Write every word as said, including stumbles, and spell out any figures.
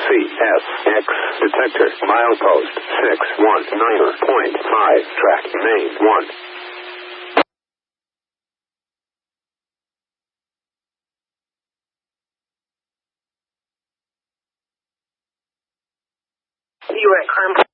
C S X detector. Milepost six one nine point five. Track main one. You were at Carm.